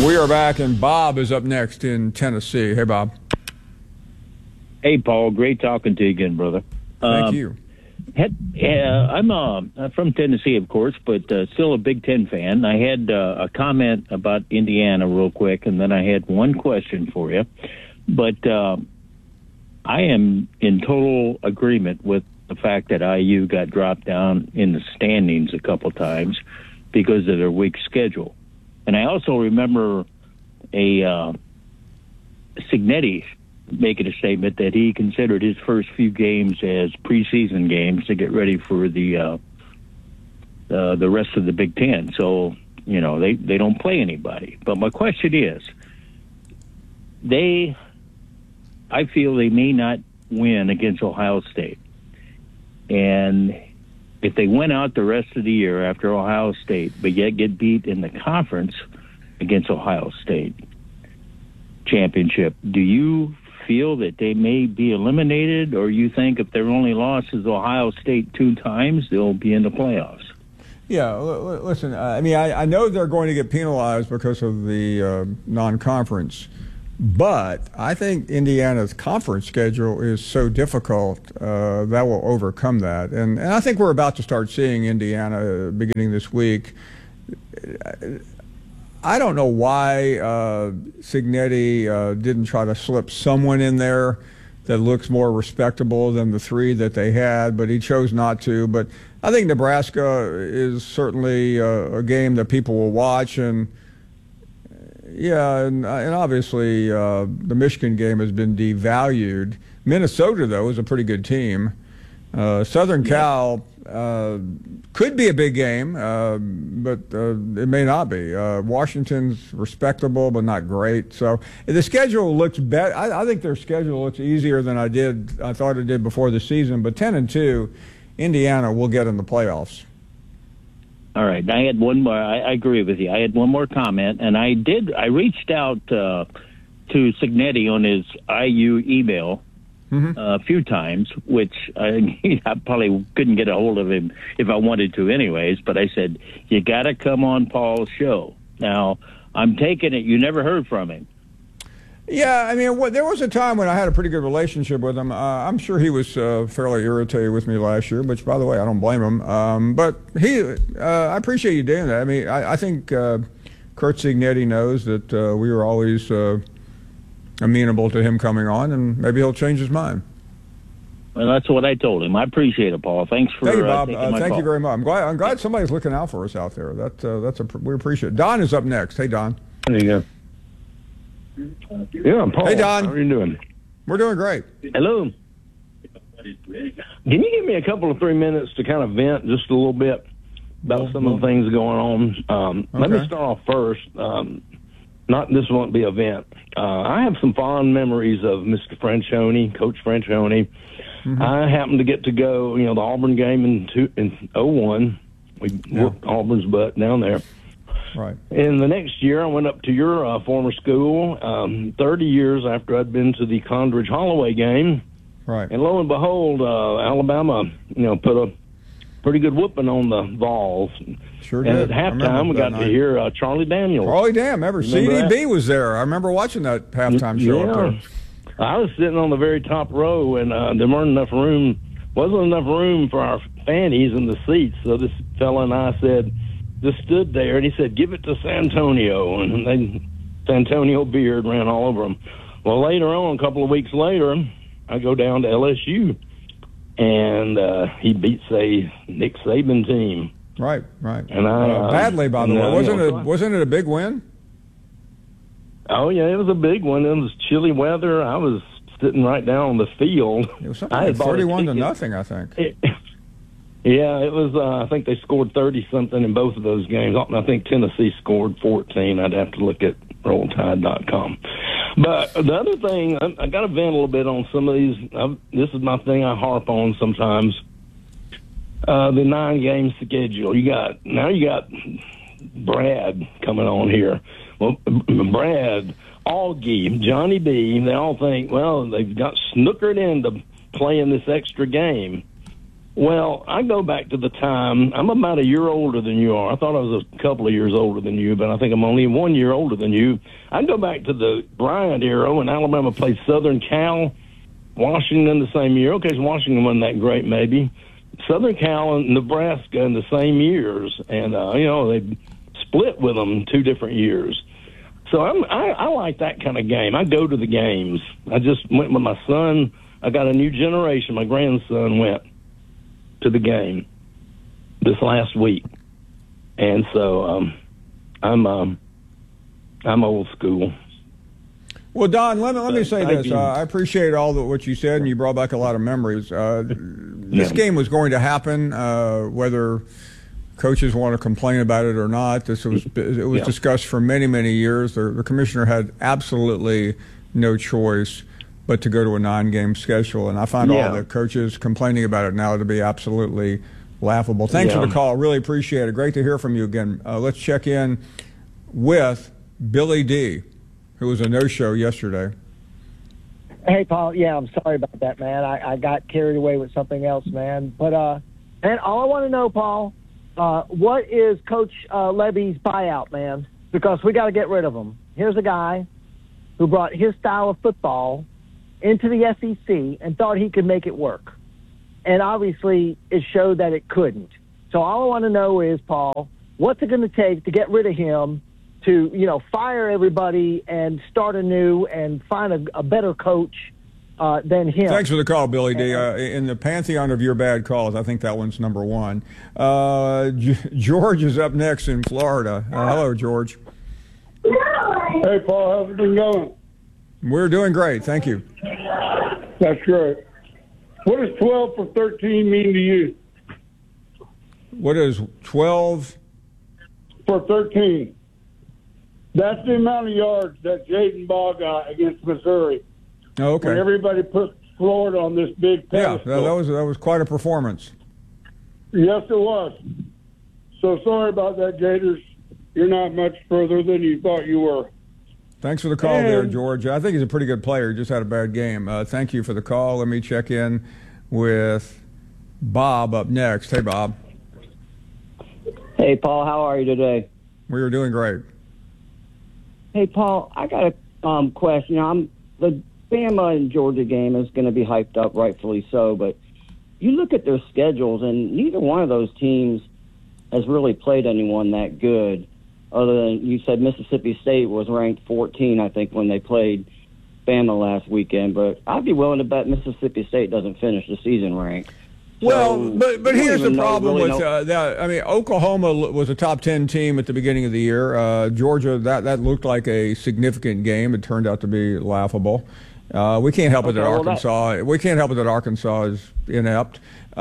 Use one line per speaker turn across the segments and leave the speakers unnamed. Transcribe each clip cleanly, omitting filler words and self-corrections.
We are back, and Bob is up next in Tennessee. Hey, Bob.
Hey, Paul. Great talking to you again, brother.
Thank you.
I'm from Tennessee, of course, but still a Big Ten fan. I had a comment about Indiana real quick, and then I had one question for you. But I am in total agreement with the fact that IU got dropped down in the standings a couple times because of their weak schedule. And I also remember a Cignetti making a statement that he considered his first few games as preseason games to get ready for the rest of the Big Ten. So, you know, they don't play anybody. But my question is, I feel they may not win against Ohio State. And if they went out the rest of the year after Ohio State, but yet get beat in the conference against Ohio State championship, do you feel that they may be eliminated, or you think if their only loss is Ohio State 2 times, they'll be in the playoffs?
Yeah, listen, I mean, I know they're going to get penalized because of the non-conference, but I think Indiana's conference schedule is so difficult that will overcome that. And I think we're about to start seeing Indiana beginning this week. I don't know why Cignetti didn't try to slip someone in there that looks more respectable than the 3 that they had, but he chose not to. But I think Nebraska is certainly a game that people will watch, and and obviously the Michigan game has been devalued. Minnesota, though, is a pretty good team. Southern Cal could be a big game, but it may not be. Washington's respectable, but not great. So the schedule looks better. I think their schedule looks easier than I thought it did before the season. But 10-2, Indiana will get in the playoffs.
All right. I had one more. I agree with you. I had one more comment, and I reached out to Cignetti on his IU email a few times, which I probably couldn't get a hold of him if I wanted to anyways, but I said, you got to come on Paul's show. Now, I'm taking it you never heard from him.
Yeah, I mean, there was a time when I had a pretty good relationship with him. I'm sure he was fairly irritated with me last year, which, by the way, I don't blame him. But I appreciate you doing that. I mean, I think Curt Cignetti knows that we were always amenable to him coming on, and maybe he'll change his mind.
Well, that's what I told him. I appreciate it, Paul. Thanks for
Thank you, Bob.
taking my
thank
call.
you very much. I'm glad somebody's looking out for us out there. We appreciate it. Don is up next. Hey, Don.
There you go. Yeah, Paul.
Hey, Don.
How are you doing?
We're doing great.
Hello. Can you give me a couple of 3 minutes to kind of vent just a little bit about some of the things going on? Let me start off first. This won't be a vent. I have some fond memories of Mr. Franchione, Coach Franchione. I happened to get to go, the Auburn game in 2001. We whooped Auburn's butt down there.
Right.
And the next year, I went up to your former school, 30 years after I'd been to the Condridge Holloway game.
Right.
And lo and behold, Alabama, put a pretty good whooping on the Vols.
Sure
and
did.
at halftime, we got to hear Charlie Daniels.
Charlie Daniels. CDB was there. I remember watching that halftime show up there.
I was sitting on the very top row, and there wasn't enough room for our fannies in the seats. So this fella and I just stood there, and he said, "Give it to Santonio," and then Santonio Beard ran all over him. Well, later on, a couple of weeks later, I go down to LSU, and he beats a Nick Saban team.
Right.
And
badly, by the way. Wasn't it a big win?
Oh yeah, it was a big one. It was chilly weather. I was sitting right down on the field.
It was something like 31-0, I think.
Yeah, it was. I think they scored 30-something in both of those games. I think Tennessee scored 14. I'd have to look at RollTide.com. But the other thing, I got to vent a little bit on some of these. This is my thing I harp on sometimes. The 9-game schedule. You got Brad coming on here. Well, Brad, Augie, Johnny B, they all think, well, they've got snookered into playing this extra game. Well, I go back to the time. I'm about a year older than you are. I thought I was a couple of years older than you, but I think I'm only 1 year older than you. I go back to the Bryant era when Alabama played Southern Cal, Washington the same year. Okay, Washington wasn't that great, maybe. Southern Cal and Nebraska in the same years, and they split with them 2 different years. So I like that kind of game. I go to the games. I just went with my son. I got a new generation. My grandson went to the game this last week, and so I'm old school.
Well, Don, let me say this. I appreciate what you said, and you brought back a lot of memories. This game was going to happen, whether coaches want to complain about it or not. It was discussed for many, many years. The commissioner had absolutely no choice but to go to a 9-game schedule, and I find all the coaches complaining about it now to be absolutely laughable. Thanks for the call. Really appreciate it. Great to hear from you again. Let's check in with Billy D., who was a no-show yesterday.
Hey, Paul. Yeah, I'm sorry about that, man. I got carried away with something else, man. But and all I want to know, Paul, what is Coach Levy's buyout, man? Because we got to get rid of him. Here's a guy who brought his style of football into the SEC and thought he could make it work. And obviously it showed that it couldn't. So all I want to know is, Paul, what's it going to take to get rid of him, to, fire everybody and start anew and find a better coach than him?
Thanks for the call, Billy D. In the pantheon of your bad calls, I think that one's number one. George is up next in Florida. Hello, George.
Hey, Paul, how's it been going?
We're doing great. Thank you.
That's great. What does 12 for 13 mean to you?
What is 12
for 13? That's the amount of yards that Jaden Ball got against Missouri.
Oh, okay.
When everybody put Florida on this big pedestal.
Yeah, that was quite a performance.
Yes, it was. So sorry about that, Gators. You're not much further than you thought you were.
Thanks for the call there, George. I think he's a pretty good player. He just had a bad game. Thank you for the call. Let me check in with Bob up next. Hey, Bob.
Hey, Paul. How are you today?
We are doing great.
Hey, Paul, I got a question. The Bama and Georgia game is going to be hyped up, rightfully so, but you look at their schedules, and neither one of those teams has really played anyone that good. Other than, you said Mississippi State was ranked 14, I think, when they played Bama last weekend. But I'd be willing to bet Mississippi State doesn't finish the season ranked.
Well, but here's the problem with that. I mean, Oklahoma was a top 10 team at the beginning of the year. Georgia, that looked like a significant game. It turned out to be laughable. We can't help it that Arkansas. We can't help it that Arkansas is inept.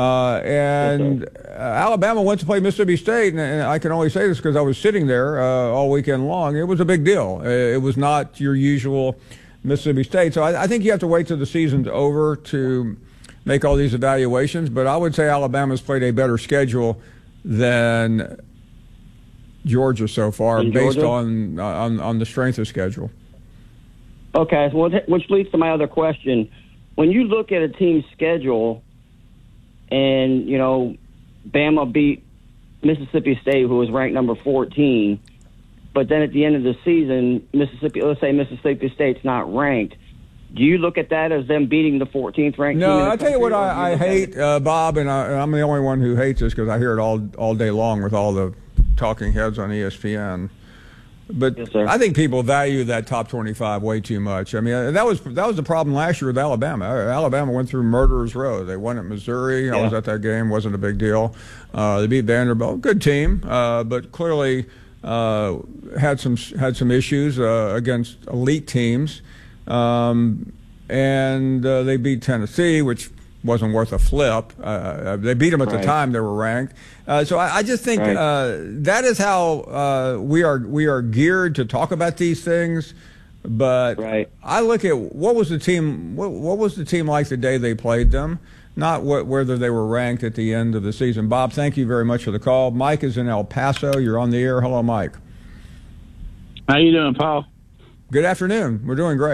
And Alabama went to play Mississippi State, and I can only say this because I was sitting there all weekend long. It was a big deal. It was not your usual Mississippi State. So I think you have to wait till the season's over to make all these evaluations. But I would say Alabama's played a better schedule than Georgia so far, based on the strength of schedule.
Okay, well, which leads to my other question. When you look at a team's schedule, and, Bama beat Mississippi State, who was ranked number 14, but then at the end of the season, let's say Mississippi State's not ranked, do you look at that as them beating the 14th ranked team?
No, I'll tell you what I hate, Bob, and I'm the only one who hates this because I hear it all day long with all the talking heads on ESPN. But yes, I think people value that top 25 way too much. I mean, that was the problem last year with Alabama. Alabama went through murderer's row. They won at Missouri. I was at that game. Wasn't a big deal. They beat Vanderbilt. Good team, but clearly had some issues against elite teams. And they beat Tennessee, which wasn't worth a flip. They beat them at the time they were ranked. So I just think that is how we are geared to talk about these things. But I look at what was the team like the day they played them, not whether they were ranked at the end of the season. Bob, thank you very much for the call. Mike is in El Paso. You're on the air. Hello, Mike.
How you doing, Paul?
Good afternoon. We're doing great.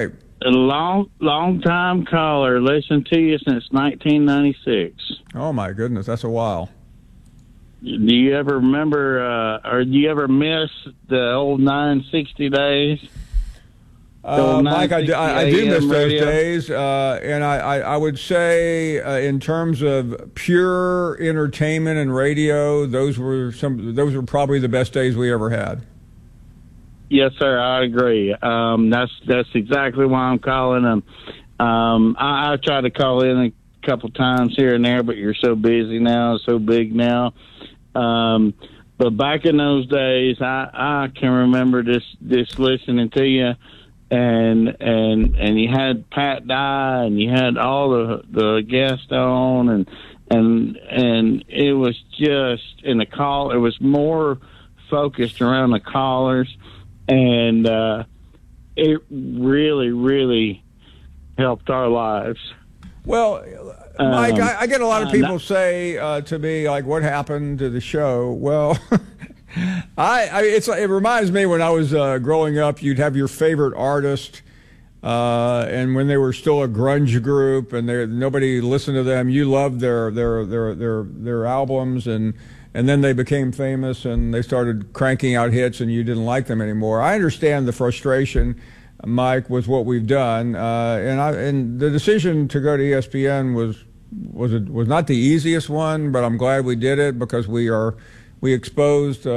A long time caller. Listened to you since 1996.
Oh my goodness, that's a while.
Do you ever remember, or do you ever miss the old 960 days?
Mike, I do miss those days, and I would say in terms of pure entertainment and radio, those were probably the best days we ever had.
Yes, sir, I agree. That's exactly why I'm calling them. I tried to call in a couple times here and there, but you're so busy now, so big now. But back in those days, I can remember this listening to you. And you had Pat Dye, and you had all the guests on, and it was just in the call. It was more focused around the callers, and it really, really helped our lives.
Well, Mike, I get a lot of people say to me, like, what happened to the show? Well, it reminds me when I was growing up, you'd have your favorite artist, and when they were still a grunge group and nobody listened to them, you loved their albums, and then they became famous and they started cranking out hits and you didn't like them anymore. I understand the frustration, Mike, with what we've done, and the decision to go to ESPN was not the easiest one, but I'm glad we did it because we exposed